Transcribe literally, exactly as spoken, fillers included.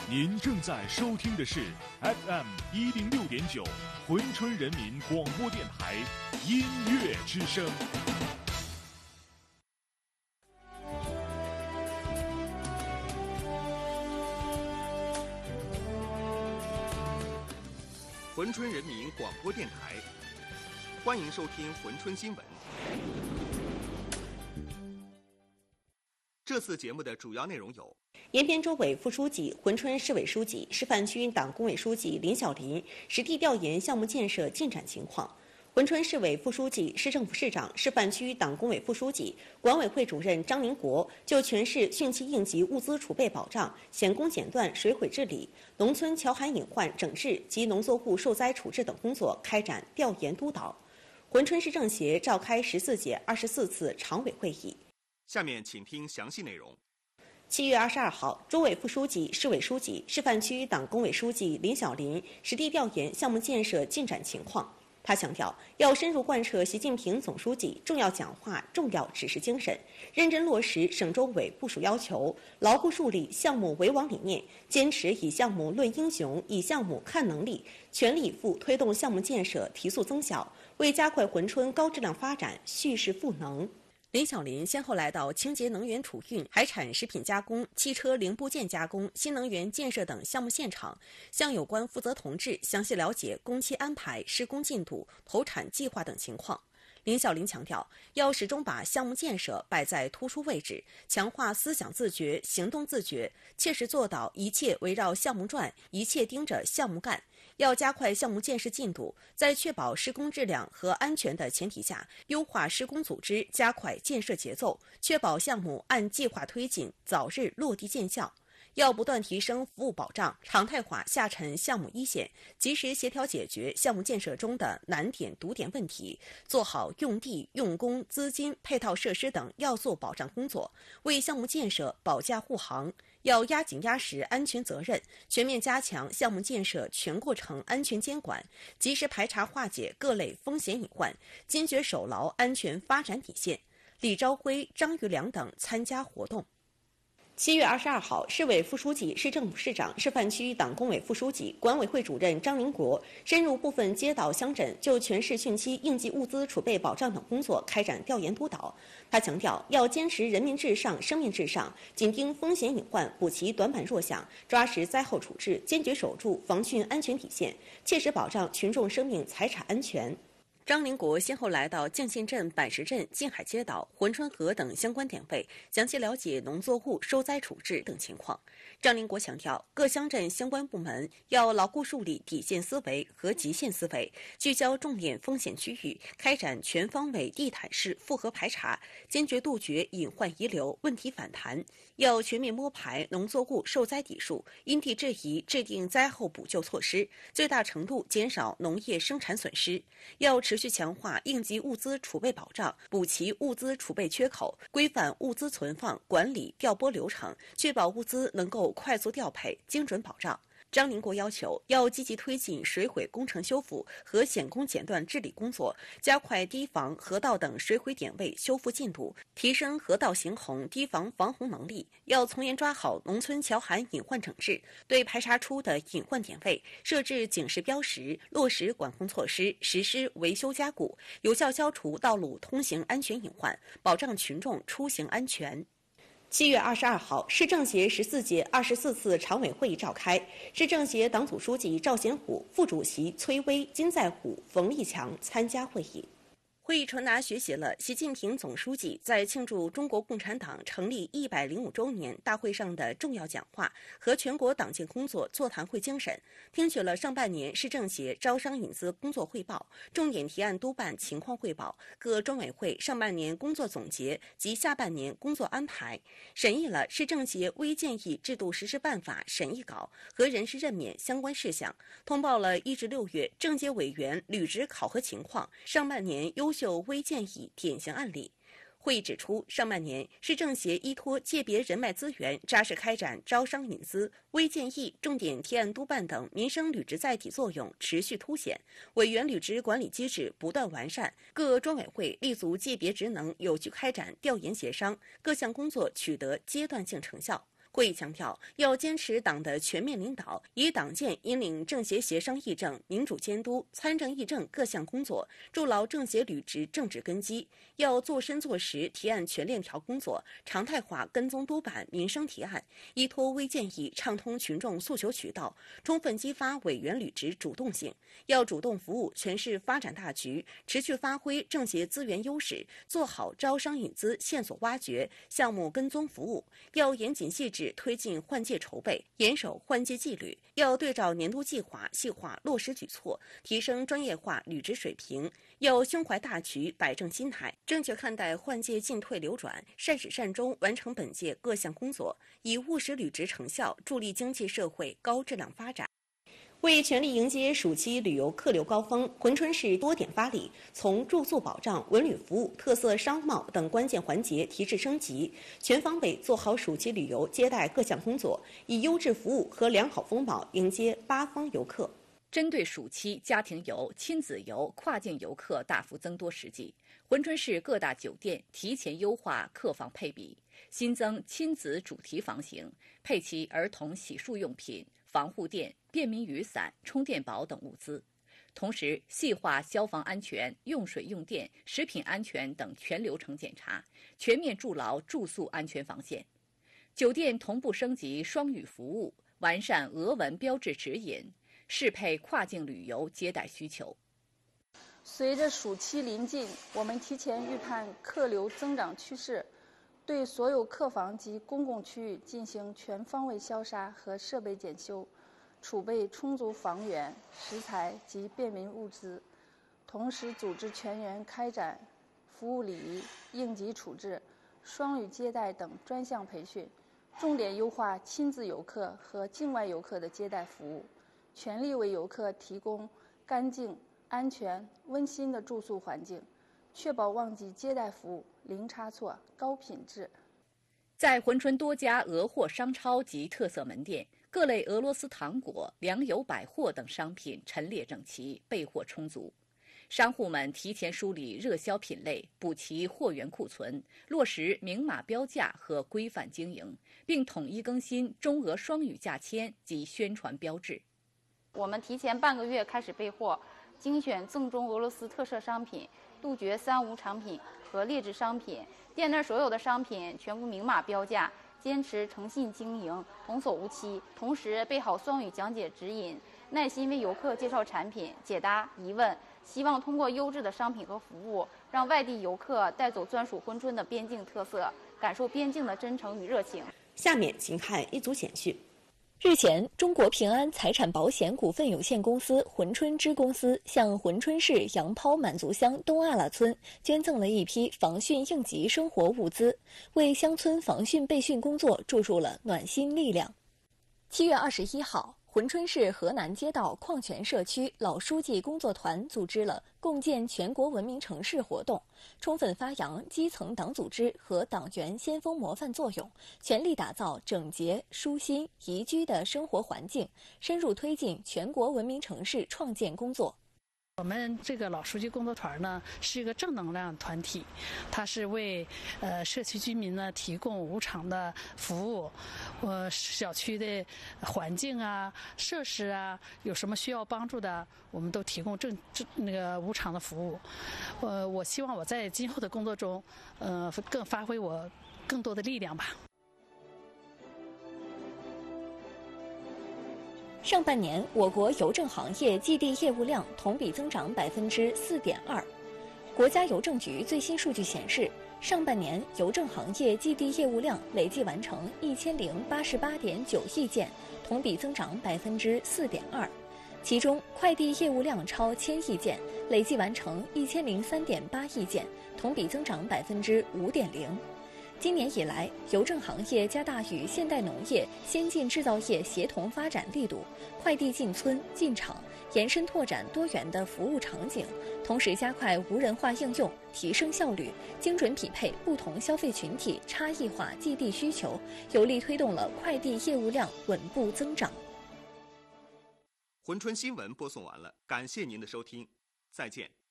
您正在收听的是 F M 一零六点九珲春人民广播电台音乐之声。 珲春人民广播电台，欢迎收听珲春新闻。这次节目的主要内容有： 延边州委副书记、珲春市委书记、示范区党工委书记林小林实地调研项目建设进展情况。珲春市委副书记、市政府市长、示范区党工委副书记、管委会主任张宁国就全市汛期应急物资储备保障、险工剪断、水毁治理、农村桥涵隐患整治及农作物受灾处置等工作开展调研督导。珲春市政协召开十四届二十四次常委会议。 下面请听详细内容。 七月二十二号，州委副书记、市委书记、示范区党工委书记林小林实地调研项目建设进展情况。他强调，要深入贯彻习近平总书记重要讲话、重要指示精神，认真落实省州委部署要求，牢固树立项目为王理念，坚持以项目论英雄、以项目看能力，全力以赴推动项目建设提速增效，为加快珲春高质量发展蓄势赋能。林小林先后来到清洁能源储运、海产食品加工、汽车零部件加工、新能源建设等项目现场，向有关负责同志详细了解工期安排、施工进度、投产计划等情况。林小林强调，要始终把项目建设摆在突出位置，强化思想自觉、行动自觉，切实做到一切围绕项目转，一切盯着项目干。要加快项目建设进度，在确保施工质量和安全的前提下，优化施工组织，加快建设节奏，确保项目按计划推进，早日落地见效。要不断提升服务保障，常态化下沉项目一线，及时协调解决项目建设中的难点堵点问题，做好用地、用工、资金、配套设施等要素保障工作，为项目建设保驾护航。要压紧压实安全责任，全面加强项目建设全过程安全监管，及时排查化解各类风险隐患，坚决守牢安全发展底线。李朝辉、张玉良等参加活动。七月二十二号，市委副书记、市政府市长、示范区党工委副书记、管委会主任张宁国深入部分街道乡镇，就全市汛期应急物资储备保障等工作开展调研督导。他强调，要坚持人民至上、生命至上，紧盯风险隐患，补齐短板弱项，抓实灾后处置，坚决守住防汛安全底线，切实保障群众生命财产安全。张宁国先后来到绛县镇、板石镇、静海街道、珲春河等相关点位，详细了解农作物受灾处置等情况。张宁国强调，各乡镇相关部门要牢固树立底线思维和极限思维，聚焦重点风险区域，开展全方位地毯式复核排查，坚决杜绝隐患遗留、问题反弹。要全面摸排农作物受灾底数，因地制宜制定灾后补救措施，最大程度减少农业生产损失。要持续强化应急物资储备保障，补齐物资储备缺口，规范物资存放、管理、调拨流程，确保物资能够快速调配、精准保障。张宁国要求，要积极推进水毁工程修复和险工剪断治理工作，加快堤防、河道等水毁点位修复进度，提升河道行洪、堤防防洪能力。要从严抓好农村桥涵隐患整治，对排查出的隐患点位设置警示标识，落实管控措施，实施维修加固，有效消除道路通行安全隐患，保障群众出行安全。七月二十二号，市政协十四届二十四次常委会议召开，市政协党组书记赵显虎、副主席崔巍、金在虎、冯立强参加会议。会议传达学习了习近平总书记在庆祝中国共产党成立一百零五周年大会上的重要讲话和全国党建工作座谈会精神，听取了上半年市政协招商引资工作汇报、重点提案督办情况汇报、各专委会上半年工作总结及下半年工作安排，审议了市政协微建议制度实施办法审议稿和人事任免相关事项，通报了一至六月政协委员履职考核情况、上半年优秀微建议典型案例。会议指出，上半年市政协依托界别人脉资源，扎实开展招商引资、微建议、重点提案督办等民生履职载体作用持续凸显，委员履职管理机制不断完善，各专委会立足界别职能，有序开展调研协商，各项工作取得阶段性成效。 会议强调，要坚持党的全面领导，以党建引领政协协商议政、民主监督、参政议政各项工作，筑牢政协履职政治根基。要做深做实提案全链条工作，常态化跟踪督办民生提案，依托微建议畅通群众诉求渠道，充分激发委员履职主动性。要主动服务全市发展大局，持续发挥政协资源优势，做好招商引资线索挖掘、项目跟踪服务。要严谨细致推进换届筹备，严守换届纪律。要对照年度计划，细化落实举措，提升专业化履职水平。要胸怀大局，摆正心态，正确看待换届进退流转，善始善终完成本届各项工作，以务实履职成效助力经济社会高质量发展。为全力迎接暑期旅游客流高峰，珲春市多点发力，从住宿保障、文旅服务、特色商贸等关键环节提质升级，全方位做好暑期旅游接待各项工作，以优质服务和良好风貌迎接八方游客。 针对暑期家庭游、亲子游、跨境游客大幅增多时机，珲春市各大酒店提前优化客房配比，新增亲子主题房型，配齐儿童洗漱用品、防护垫、便民雨伞、充电宝等物资，同时细化消防安全、用水用电、食品安全等全流程检查，全面筑牢住宿安全防线。酒店同步升级双语服务，完善俄文标志指引，适配跨境旅游接待需求。 随着暑期临近，我们提前预判客流增长趋势，对所有客房及公共区域进行全方位消杀和设备检修，储备充足房源、食材及便民物资，同时组织全员开展服务礼仪、应急处置、双语接待等专项培训，重点优化亲子游客和境外游客的接待服务，全力为游客提供干净、安全、温馨的住宿环境，确保旺季接待服务零差错、高品质。 在珲春多家俄货商超及特色门店，各类俄罗斯糖果、粮油、百货等商品陈列整齐，备货充足。商户们提前梳理热销品类，补齐货源库存，落实明码标价和规范经营，并统一更新中俄双语价签及宣传标志。 我们提前半个月开始备货，精选正宗俄罗斯特色商品，杜绝三无产品和劣质商品。店内所有的商品全部明码标价，坚持诚信经营，童叟无欺。同时备好双语讲解指引，耐心为游客介绍产品，解答疑问。希望通过优质的商品和服务，让外地游客带走专属珲春的边境特色，感受边境的真诚与热情。 下面请看一组简讯。 日前，中国平安财产保险股份有限公司珲春支公司向珲春市杨抛满族乡东阿拉村捐赠了一批防汛应急生活物资，为乡村防汛备汛工作注入了暖心力量。七月二十一号，珲春市河南街道矿泉社区老书记工作团组织了共建全国文明城市活动，充分发扬基层党组织和党员先锋模范作用，全力打造整洁、舒心、宜居的生活环境，深入推进全国文明城市创建工作。 我们这个老书记工作团呢是一个正能量团体，它是为呃社区居民呢提供无偿的服务，呃小区的环境啊、设施啊，有什么需要帮助的，我们都提供正正那个无偿的服务。呃，我希望我在今后的工作中，呃更发挥我更多的力量吧。 上半年，我国邮政行业寄递业务量同比增长百分之四点二。国家邮政局最新数据显示，上半年邮政行业寄递业务量累计完成一千零八十八点九亿件，同比增长百分之四点二。其中，快递业务量超千亿件，累计完成一千零三点八亿件，同比增长百分之五点零。今年以来，邮政行业加大与现代农业、先进制造业协同发展力度，快递进村进厂，延伸拓展多元的服务场景，同时加快无人化应用，提升效率，精准匹配不同消费群体差异化寄递需求，有力推动了快递业务量稳步增长。 珲春新闻播送完了，感谢您的收听，再见。